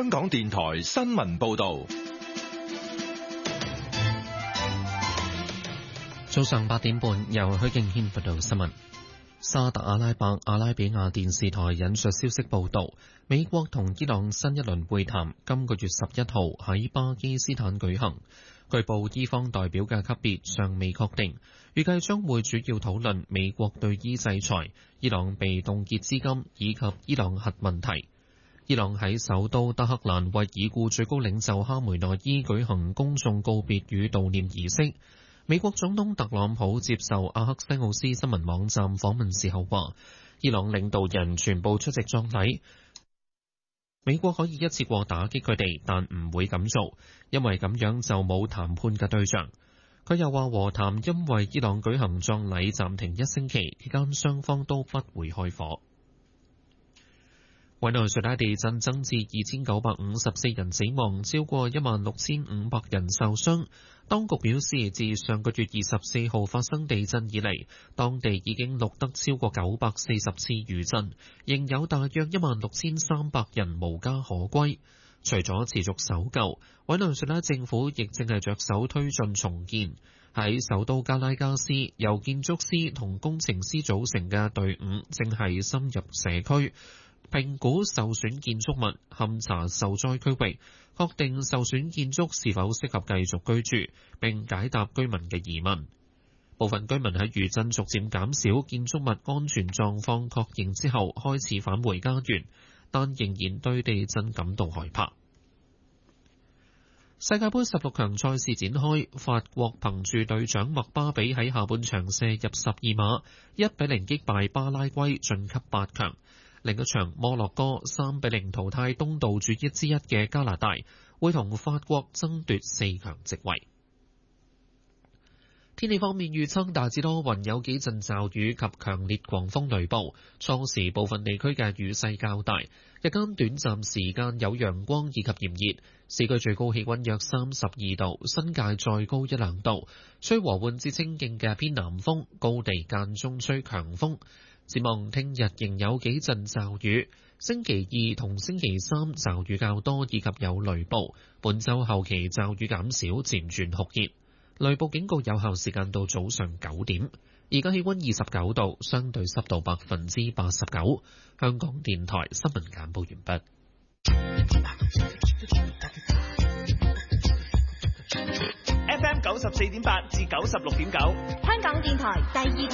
香港電台新聞報道。 早上8點半，由許敬軒報道新聞。沙特阿拉伯阿拉比亞電視台引述消息報道，美國同伊朗新一輪會談今個月11號喺巴基斯坦舉行。據報伊方代表嘅級別尚未確定，預計將會主要討論美國對伊制裁、伊朗被凍結資金以及伊朗核問題。伊朗喺首都德黑蘭為已故最高領袖哈梅內伊舉行公眾告別與悼念儀式。美國總統特朗普接受阿克西奧斯新聞網站訪問時候話，伊朗領導人全部出席葬禮。美國可以一次過打擊佢哋，但唔會咁做，因為咁樣就冇談判嘅對象。佢又話和談因為伊朗舉行葬禮暫停1星期，期間雙方都不會開火。委內瑞拉地震增至2954人死亡，超過16500人受傷。當局表示，自上個月24號發生地震以嚟，當地已經錄得超過940次餘震，仍有大約16300人無家可歸。除咗持續搜救，委內瑞拉政府亦正係着手推進重建。喺首都加拉加斯，由建築師同工程師組成嘅隊伍正係深入社區，評估受損建築物，勘查受災區域，確定受損建築是否適合繼續居住，並解答居民嘅疑問。部分居民喺餘震逐漸減少、建築物安全狀況確認之後，開始返回家園，但仍然對地震感到害怕。世界盃16強賽事展開，法國憑住隊長麥巴比喺下半場射入12碼，1-0擊敗巴拉圭晉級8強。另一場摩洛哥3-0淘汰東道主1之1嘅加拿大，會同法國爭奪4強席位。天氣方面預測大致多雲，有幾陣驟雨及強烈狂風雷暴，初時部分地區嘅雨勢較大，日間短暫時間有陽光以及炎熱，市區最高氣溫約32度，新界再高1-2度，吹和緩至清勁嘅偏南風，高地間中吹強風。展望聽日仍有幾陣驟雨，星期2同星期3驟雨較多以及有雷暴，本週後期驟雨減少，漸轉酷熱。雷暴警告有效時間到早上9點。而家氣溫29度，相對濕度89%。香港電台新聞簡報完畢。 FM 94.8至96.9， 香港電台第二台。